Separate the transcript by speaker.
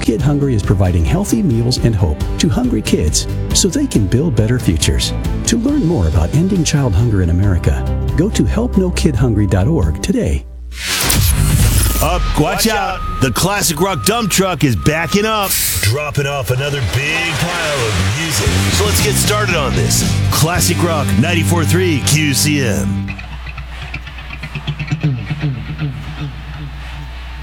Speaker 1: Kid Hungry is providing healthy meals and hope to hungry kids so they can build better futures. To learn more about ending child hunger in America, go to helpnokidhungry.org today.
Speaker 2: Up, watch out. The Classic Rock dump truck is backing up, dropping off another big pile of music. So let's get started on this. Classic Rock 94.3 QCM.